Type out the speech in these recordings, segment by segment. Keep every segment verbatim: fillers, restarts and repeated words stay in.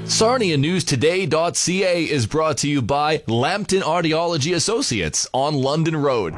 Sarnia News Today dot C A is brought to you by Lambton Audiology Associates on London Road.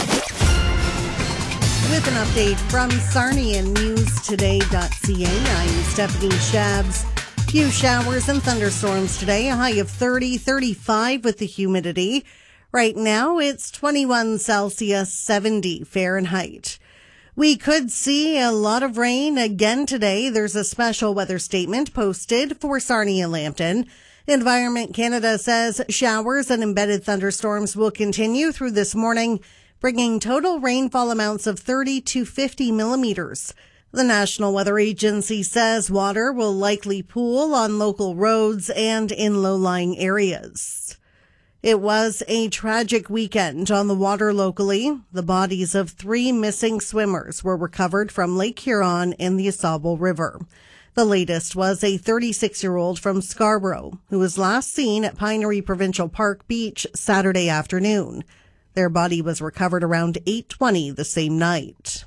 With an update from Sarnia News Today dot C A, I'm Stephanie Shabs. Few showers and thunderstorms today, a high of thirty, thirty-five with the humidity. Right now, it's twenty-one Celsius, seventy Fahrenheit. We could see a lot of rain again today. There's a special weather statement posted for Sarnia Lambton. Environment Canada says showers and embedded thunderstorms will continue through this morning, bringing total rainfall amounts of thirty to fifty millimeters. The National Weather Agency says water will likely pool on local roads and in low-lying areas. It was a tragic weekend on the water locally. The bodies of three missing swimmers were recovered from Lake Huron and the Ausable River. The latest was a thirty-six-year-old from Scarborough who was last seen at Pinery Provincial Park Beach Saturday afternoon. Their body was recovered around eight twenty the same night.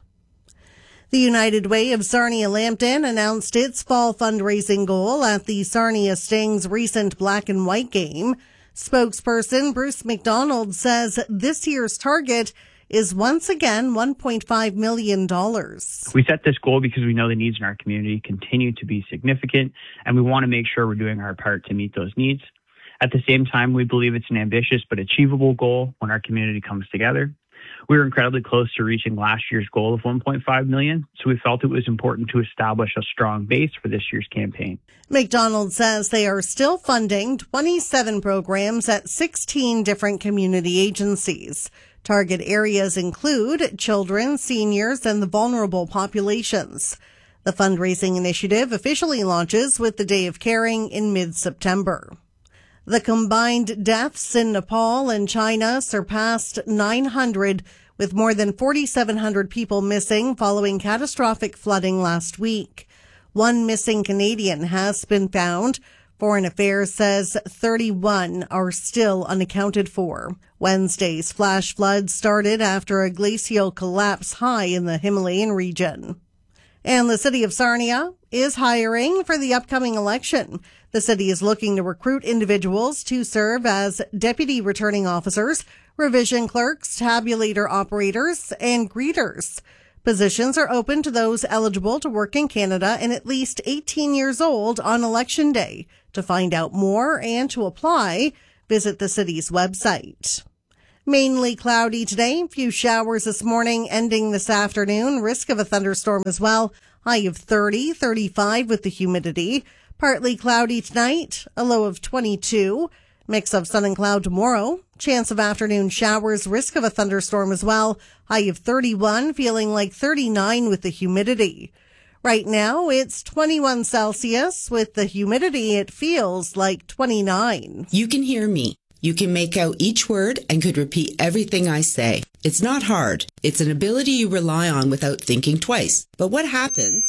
The United Way of Sarnia Lambton announced its fall fundraising goal at the Sarnia Sting's recent black and white game. Spokesperson Bruce McDonald says this year's target is once again one point five million dollars. We set this goal because we know the needs in our community continue to be significant, and we want to make sure we're doing our part to meet those needs. At the same time, we believe it's an ambitious but achievable goal when our community comes together. We were incredibly close to reaching last year's goal of one point five million dollars, so we felt it was important to establish a strong base for this year's campaign. McDonald says they are still funding twenty-seven programs at sixteen different community agencies. Target areas include children, seniors, and the vulnerable populations. The fundraising initiative officially launches with the Day of Caring in mid-September. The combined deaths in Nepal and China surpassed nine hundred, with more than forty-seven hundred people missing following catastrophic flooding last week. One missing Canadian has been found. Foreign Affairs says thirty-one are still unaccounted for. Wednesday's flash flood started after a glacial collapse high in the Himalayan region. And the city of Sarnia is hiring for the upcoming election. The city is looking to recruit individuals to serve as deputy returning officers, revision clerks, tabulator operators, and greeters. Positions are open to those eligible to work in Canada and at least eighteen years old on election day. To find out more and to apply, visit the city's website. Mainly cloudy today. Few showers this morning, ending this afternoon. Risk of a thunderstorm as well. High of thirty, thirty-five with the humidity. Partly cloudy tonight, a low of twenty-two. Mix of sun and cloud tomorrow. Chance of afternoon showers, risk of a thunderstorm as well. High of thirty-one, feeling like thirty-nine with the humidity. Right now, it's twenty-one Celsius. With the humidity, it feels like twenty-nine. You can hear me. You can make out each word and could repeat everything I say. It's not hard. It's an ability you rely on without thinking twice. But what happens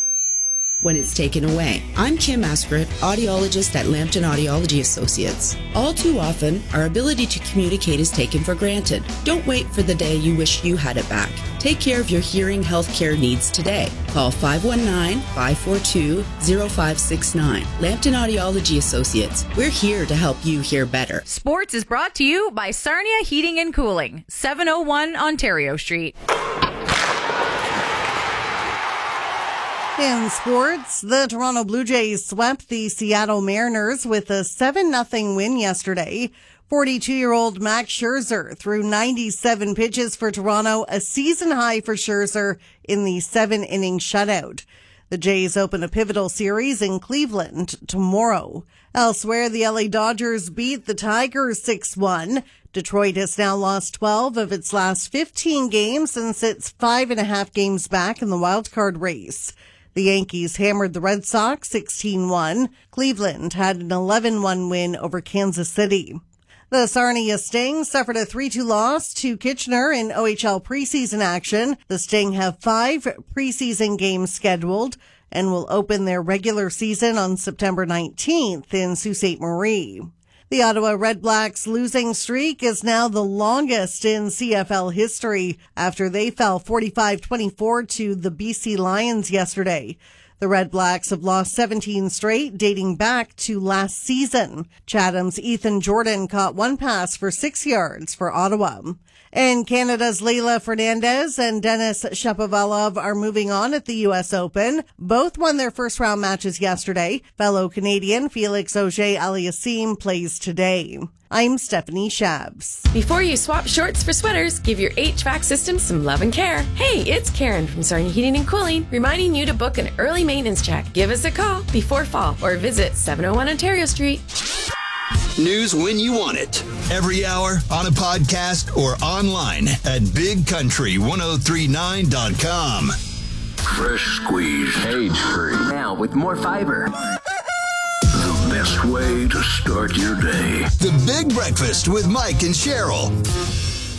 when it's taken away? I'm Kim Askrit, audiologist at Lambton Audiology Associates. All too often, our ability to communicate is taken for granted. Don't wait for the day you wish you had it back. Take care of your hearing health care needs today. Call five one nine, five four two, zero five six nine. Lambton Audiology Associates. We're here to help you hear better. Sports is brought to you by Sarnia Heating and Cooling, seven oh one Ontario Street. In sports, the Toronto Blue Jays swept the Seattle Mariners with a seven nothing win yesterday. forty-two-year-old Max Scherzer threw ninety-seven pitches for Toronto, a season high for Scherzer in the seven-inning shutout. The Jays open a pivotal series in Cleveland tomorrow. Elsewhere, the L A Dodgers beat the Tigers six one. Detroit has now lost twelve of its last fifteen games and sits five and a half games back in the wildcard race. The Yankees hammered the Red Sox sixteen one. Cleveland had an eleven one win over Kansas City. The Sarnia Sting suffered a three two loss to Kitchener in O H L preseason action. The Sting have five preseason games scheduled and will open their regular season on September nineteenth in Sault Ste. Marie. The Ottawa Red Blacks' losing streak is now the longest in C F L history after they fell forty-five twenty-four to the B C Lions yesterday. The Red Blacks have lost seventeen straight, dating back to last season. Chatham's Ethan Jordan caught one pass for six yards for Ottawa. And Canada's Leylah Fernandez and Denis Shapovalov are moving on at the U S Open. Both won their first round matches yesterday. Fellow Canadian Felix Auger-Aliassime plays today. I'm Stephanie Shabs. Before you swap shorts for sweaters, give your H V A C system some love and care. Hey, it's Karen from Sarnia Heating and Cooling, reminding you to book an early maintenance check. Give us a call before fall or visit seven oh one Ontario Street. News when you want it. Every hour, on a podcast, or online at big country ten thirty-nine dot com. Fresh squeezed, cage-free. Now with more fiber. The best way to start your day. The Big Breakfast with Mike and Cheryl.